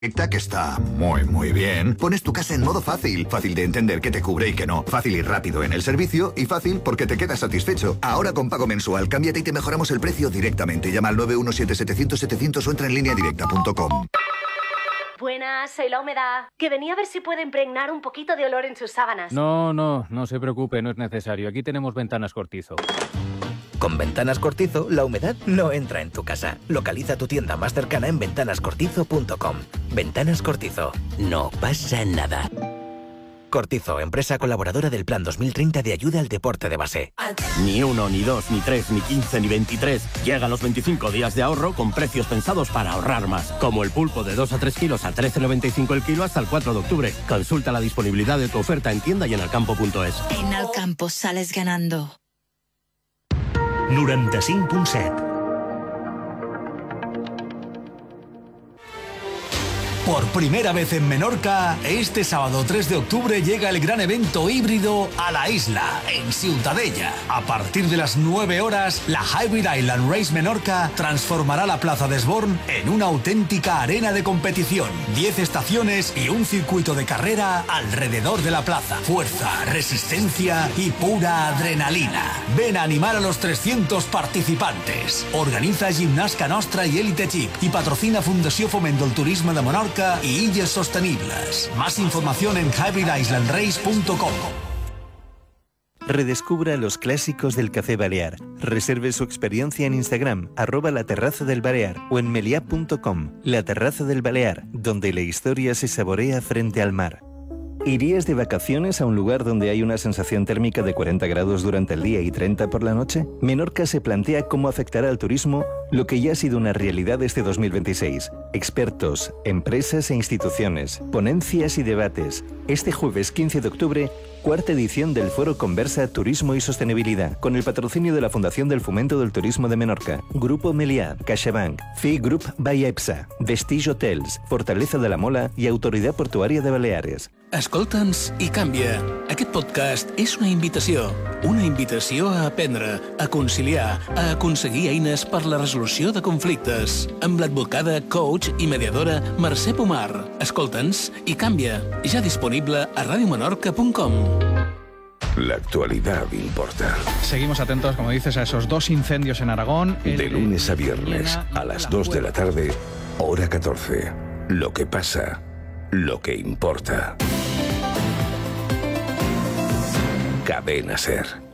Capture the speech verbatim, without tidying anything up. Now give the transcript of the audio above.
Que está muy muy bien. Pones tu casa en modo fácil, fácil de entender qué te cubre y qué no, fácil y rápido en el servicio y fácil porque te quedas satisfecho. Ahora con pago mensual, cámbiate y te mejoramos el precio directamente. Llama al nueve uno siete setecientos setecientos o entra en línea directa punto com. Buenas, soy la humedad. Que venía a ver si puede impregnar un poquito de olor en sus sábanas. No, no, no se preocupe, no es necesario. Aquí tenemos Ventanas Cortizo. Con Ventanas Cortizo, la humedad no entra en tu casa. Localiza tu tienda más cercana en ventanas cortizo punto com. Ventanas Cortizo. No pasa nada. Cortizo, empresa colaboradora del Plan dos mil treinta de ayuda al deporte de base. Ni uno, ni dos, ni tres, ni quince, ni veintitrés. Llegan los veinticinco días de ahorro con precios pensados para ahorrar más. Como el pulpo de dos a tres kilos a trece noventa y cinco el kilo hasta el cuatro de octubre. Consulta la disponibilidad de tu oferta en tienda y en alcampo punto es. En Alcampo sales ganando. noranta-cinc punt set. Por primera vez en Menorca, este sábado tres de octubre llega el gran evento híbrido a la isla, en Ciutadella. A partir de las nueve horas, la Hybrid Island Race Menorca transformará la Plaza de Esborn en una auténtica arena de competición. diez estaciones y un circuito de carrera alrededor de la plaza. Fuerza, resistencia y pura adrenalina. Ven a animar a los trescientos participantes. Organiza Gimnasca Nostra y Elite Chip y patrocina Fundació Foment del Turisme de Menorca y Illes Sostenibles. Más información en hybrid island race punto com. Redescubra los clásicos del café balear. Reserve su experiencia en Instagram, arroba la terraza del balear o en meliá punto com. La Terraza del Balear, donde la historia se saborea frente al mar. ¿Irías de vacaciones a un lugar donde hay una sensación térmica de cuarenta grados durante el día y treinta por la noche? Menorca se plantea cómo afectará al turismo lo que ya ha sido una realidad este dos mil veintiséis. Expertos, empresas e instituciones, ponencias y debates. Este jueves quince de octubre, cuarta edición del Foro Conversa Turismo y Sostenibilidad, con el patrocinio de la Fundación del Fomento del Turismo de Menorca, Grupo Meliá, CaixaBank, F I Group by EPSA, Vestige Hotels, Fortaleza de la Mola i Autoridad Portuària de Baleares. Escolta'ns i canvia. Aquest podcast és una invitació. Una invitació a aprendre, a conciliar, a aconseguir eines per la resolució de conflictes. Amb l'advocada, coach i mediadora Mercè Pomar. Escolta'ns i canvia. Ja disponible a radio menorca punt com. La actualidad importa. Seguimos atentos, como dices, a esos dos incendios en Aragón. De lunes a viernes, a las dos de la tarde, hora catorce. Lo que pasa, lo que importa. Cadena SER.